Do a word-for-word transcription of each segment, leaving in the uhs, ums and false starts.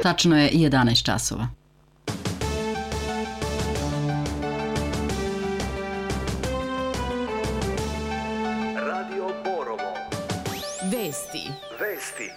Tačno je jedanaest časova. Radio Borovo. Vesti. Vesti.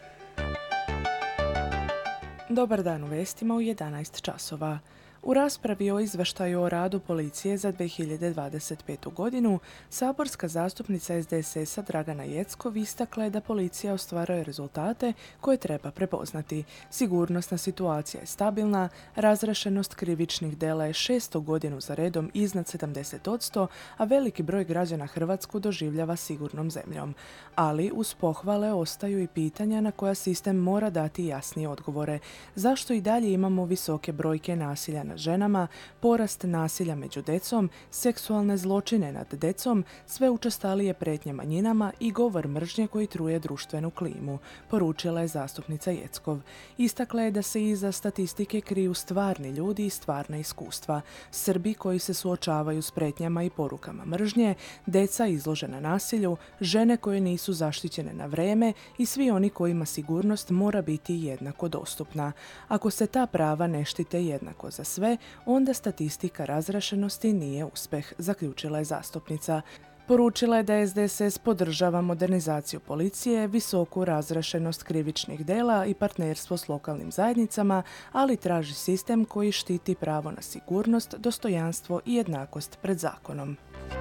Dobar dan u vestima u jedanaest časova. U raspravi o izveštaju o radu policije za dvije hiljade dvadeset petu. godinu, saborska zastupnica S D S S-a Dragana Jeckov istakla je da policija ostvaruje rezultate koje treba prepoznati. Sigurnosna situacija je stabilna, razrešenost krivičnih dela je šestu godinu za redom iznad sedamdeset posto, a veliki broj građana Hrvatsku doživljava sigurnom zemljom. Ali uz pohvale ostaju i pitanja na koja sistem mora dati jasnije odgovore. Zašto i dalje imamo visoke brojke nasilja na ženama, porast nasilja među decom, seksualne zločine nad decom, sve učestalije prijetnje manjinama i govor mržnje koji truje društvenu klimu, poručila je zastupnica Jeckov. Istakla je da se iza statistike kriju stvarni ljudi i stvarna iskustva. Srbi koji se suočavaju s prijetnjama i porukama mržnje, deca izložena nasilju, žene koje nisu zaštićene na vrijeme i svi oni kojima sigurnost mora biti jednako dostupna. Ako se ta prava ne štite jednako za sve, onda statistika razrešenosti nije uspjeh, zaključila je zastupnica. Poručila je da S D S S podržava modernizaciju policije, visoku razrešenost krivičnih dela i partnerstvo s lokalnim zajednicama, ali traži sistem koji štiti pravo na sigurnost, dostojanstvo i jednakost pred zakonom.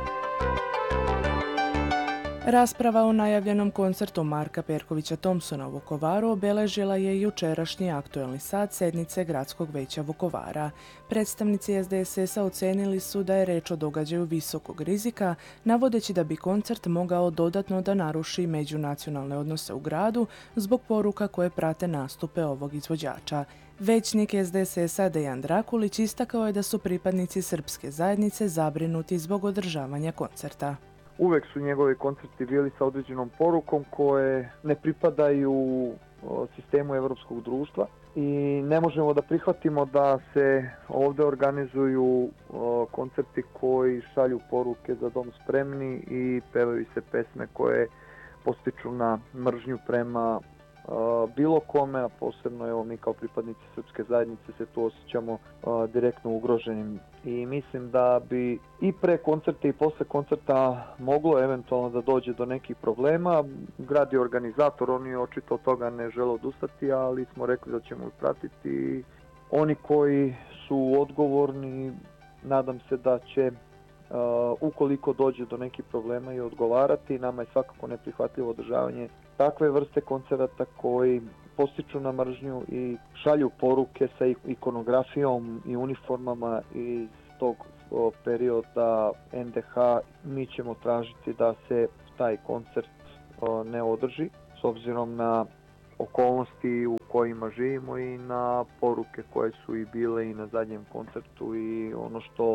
Rasprava o najavljenom koncertu Marka Perkovića Thompsona u Vukovaru obeležila je jučerašnji aktuelni sat sjednice Gradskog veća Vukovara. Predstavnici S D S S-a ocenili su da je reč o događaju visokog rizika, navodeći da bi koncert mogao dodatno da naruši međunacionalne odnose u gradu zbog poruka koje prate nastupe ovog izvođača. Većnik S D S S-a Dejan Drakulić istakao je da su pripadnici srpske zajednice zabrinuti zbog održavanja koncerta. Uvek su njegovi koncerti bili sa određenom porukom koje ne pripadaju sistemu evropskog društva i ne možemo da prihvatimo da se ovdje organizuju koncerti koji šalju poruke za dom spremni i pevaju se pesme koje postiču na mržnju prema bilo kome, a posebno evo mi kao pripadnici srpske zajednice se tu osjećamo a, direktno ugroženim. I mislim da bi i pre koncerta i posle koncerta moglo eventualno da dođe do nekih problema. Grad je organizator, oni očito od toga ne žele odustati, ali smo rekli da ćemo ih pratiti. Oni koji su odgovorni, nadam se da će Uh, ukoliko dođe do nekih problema i odgovarati. Nama je svakako neprihvatljivo održavanje takve vrste koncerata koji postiču na mržnju i šalju poruke sa ikonografijom i uniformama iz tog uh, perioda N D H. Mi ćemo tražiti da se taj koncert uh, ne održi s obzirom na okolnosti u kojima živimo i na poruke koje su i bile i na zadnjem koncertu i ono što